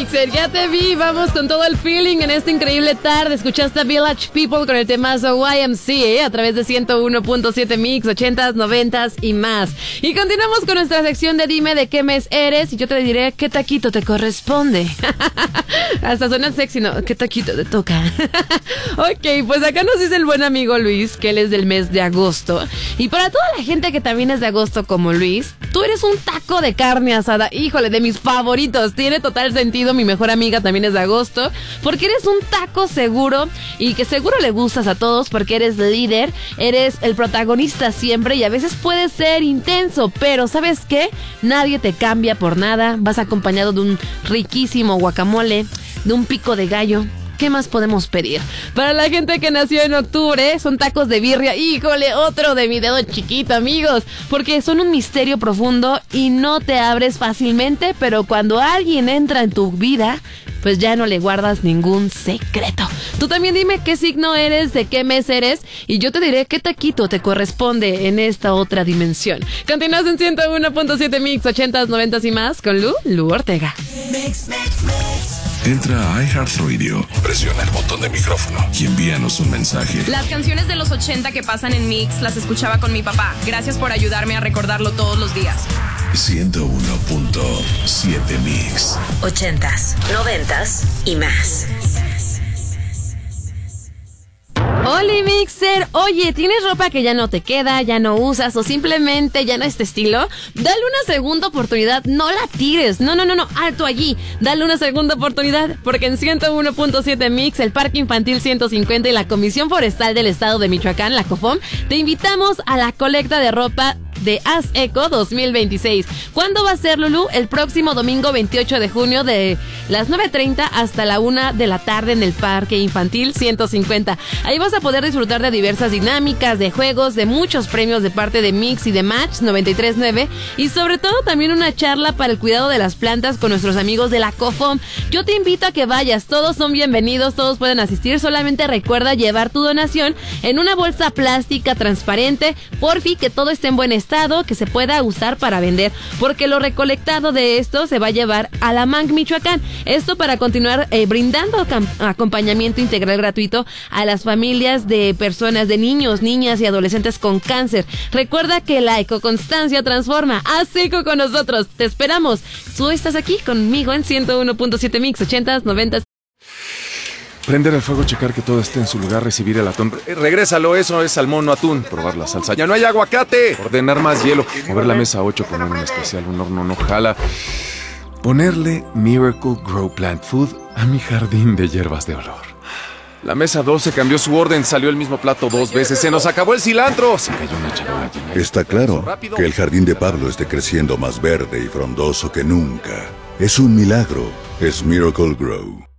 Mixer, ya te vi. Vamos con todo el feeling en esta increíble tarde. Escuchaste a Village People con el temazo YMCA a través de 101.7 Mix, 80s, 90s y más. Y continuamos con nuestra sección de Dime de qué mes eres y yo te diré qué taquito te corresponde. Hasta suena sexy, ¿no? ¿Qué taquito te toca? Ok, pues acá nos dice el buen amigo Luis que él es del mes de agosto. Y para toda la gente que también es de agosto como Luis, tú eres un taco de carne asada. Híjole, de mis favoritos. Tiene total sentido. Mi mejor amiga también es de agosto. Porque eres un taco seguro y que seguro le gustas a todos porque eres líder, eres el protagonista siempre y a veces puedes ser intenso. Pero ¿sabes qué? Nadie te cambia por nada. Vas acompañado de un riquísimo guacamole, de un pico de gallo. ¿Qué más podemos pedir? Para la gente que nació en octubre, son tacos de birria. Híjole, otro de mi dedo chiquito, amigos. Porque son un misterio profundo y no te abres fácilmente, pero cuando alguien entra en tu vida, pues ya no le guardas ningún secreto. Tú también dime qué signo eres, de qué mes eres, y yo te diré qué taquito te corresponde en esta otra dimensión. Continúas en 101.7 Mix, 80s, 90s y más, con Lu Ortega. Entra a iHeartRadio, presiona el botón de micrófono y envíanos un mensaje. Las canciones de los 80 que pasan en Mix las escuchaba con mi papá. Gracias por ayudarme a recordarlo todos los días. 101.7 Mix. 80s, 90s y más. Oli Mixer, oye, ¿tienes ropa que ya no te queda, ya no usas o simplemente ya no es tu estilo? Dale una segunda oportunidad, no la tires, no, alto allí, dale una segunda oportunidad, porque en 101.7 Mix, el Parque Infantil 150 y la Comisión Forestal del Estado de Michoacán, la COFOM, te invitamos a la colecta de ropa de Haz Eco 2026. ¿Cuándo va a ser, Lulú? El próximo domingo 28 de junio de las 9:30 hasta la 1 de la tarde en el Parque Infantil 150. Ahí vas a poder disfrutar de diversas dinámicas, de juegos, de muchos premios de parte de Mix y de Match 93.9 y sobre todo también una charla para el cuidado de las plantas con nuestros amigos de la COFOM. Yo te invito a que vayas, todos son bienvenidos, todos pueden asistir, solamente recuerda llevar tu donación en una bolsa plástica transparente, porfi, que todo esté en buen estado, que se pueda usar para vender, porque lo recolectado de esto se va a llevar a la MANC Michoacán. Esto para continuar brindando acompañamiento integral gratuito a las familias de personas, de niños, niñas y adolescentes con cáncer. Recuerda que la ecoconstancia transforma. Haz eco con nosotros. Te esperamos. Tú estás aquí conmigo en 101.7 Mix, 80s, 90s. Prender el fuego, checar que todo esté en su lugar, recibir el atún. Regrésalo, eso es salmón, no atún. Probar la salsa. ¡Ya no hay aguacate! Ordenar más hielo. Mover la mesa 8, poner un especial, un horno no jala. Ponerle Miracle Grow Plant Food a mi jardín de hierbas de olor. La mesa 12 cambió su orden, salió el mismo plato 2 veces. ¡Se nos acabó el cilantro! Se cayó una charola llena. Está claro que el jardín de Pablo esté creciendo más verde y frondoso que nunca. Es un milagro. Es Miracle Grow.